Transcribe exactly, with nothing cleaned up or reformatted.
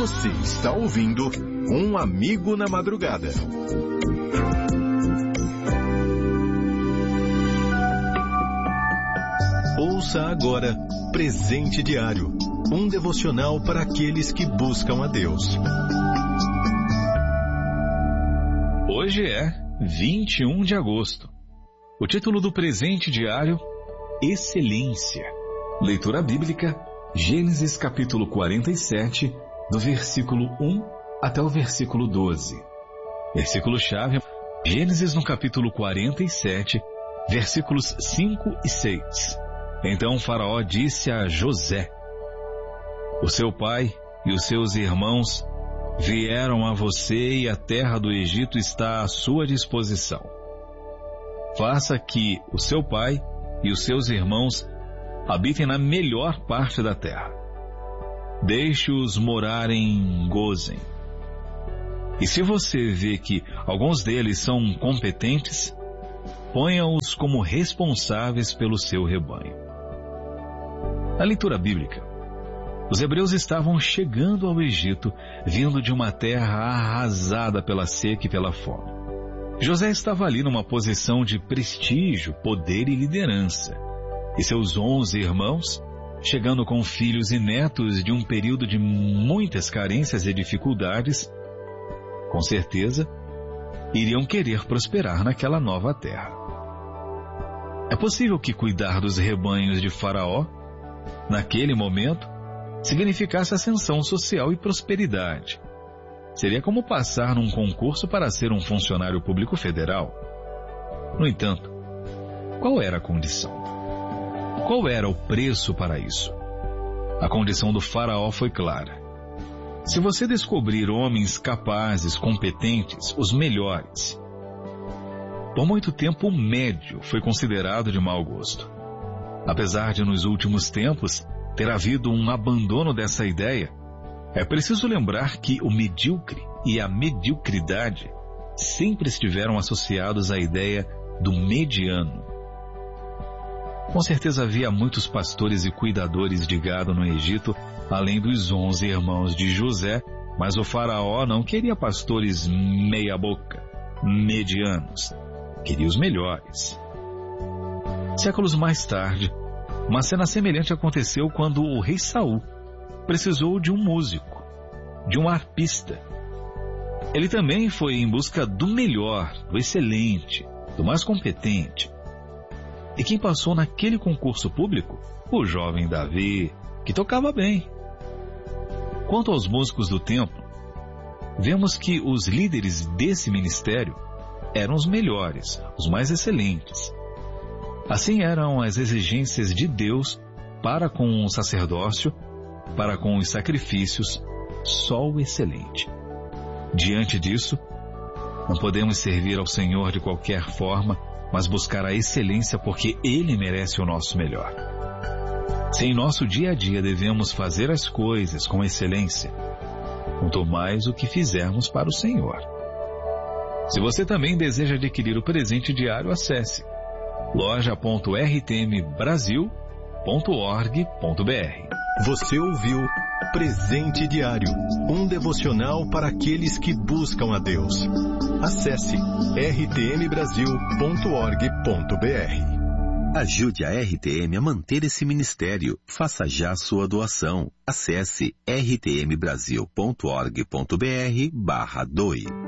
Você está ouvindo Um Amigo na Madrugada. Ouça agora Presente Diário, um devocional para aqueles que buscam a Deus. Hoje é vinte e um de agosto. O título do Presente Diário: Excelência. Leitura bíblica: Gênesis capítulo quarenta e sete, do versículo um até o versículo doze. Versículo-chave: Gênesis no capítulo quarenta e sete, versículos cinco e seis. Então Faraó disse a José: O seu pai e os seus irmãos vieram a você e a terra do Egito está à sua disposição. Faça que o seu pai e os seus irmãos habitem na melhor parte da terra. Deixe-os morar em Gósen. E se você vê que alguns deles são competentes, ponha-os como responsáveis pelo seu rebanho. Na leitura bíblica, os hebreus estavam chegando ao Egito, vindo de uma terra arrasada pela seca e pela fome. José estava ali numa posição de prestígio, poder e liderança. E seus onze irmãos, chegando com filhos e netos de um período de muitas carências e dificuldades, com certeza, iriam querer prosperar naquela nova terra. É possível que cuidar dos rebanhos de Faraó, naquele momento, significasse ascensão social e prosperidade. Seria como passar num concurso para ser um funcionário público federal. No entanto, qual era a condição? Qual era o preço para isso? A condição do Faraó foi clara. Se você descobrir homens capazes, competentes, os melhores. Por muito tempo, o médio foi considerado de mau gosto. Apesar de nos últimos tempos ter havido um abandono dessa ideia, é preciso lembrar que o medíocre e a mediocridade sempre estiveram associados à ideia do mediano. Com certeza havia muitos pastores e cuidadores de gado no Egito, além dos onze irmãos de José, mas o faraó não queria pastores meia-boca, medianos. Queria os melhores. Séculos mais tarde, uma cena semelhante aconteceu quando o rei Saul precisou de um músico, de um arpista. Ele também foi em busca do melhor, do excelente, do mais competente. E quem passou naquele concurso público? O jovem Davi, que tocava bem. Quanto aos músicos do templo, vemos que os líderes desse ministério eram os melhores, os mais excelentes. Assim eram as exigências de Deus para com o sacerdócio, para com os sacrifícios, só o excelente. Diante disso, não podemos servir ao Senhor de qualquer forma, mas buscar a excelência porque Ele merece o nosso melhor. Se em nosso dia a dia devemos fazer as coisas com excelência, quanto mais o que fizermos para o Senhor. Se você também deseja adquirir o presente diário, acesse loja ponto r t m brasil ponto org ponto b r. Você ouviu Presente Diário, um devocional para aqueles que buscam a Deus. Acesse r t m brasil ponto org ponto b r. Ajude a R T M a manter esse ministério. Faça já sua doação. Acesse r t m brasil ponto org ponto b r barra doe.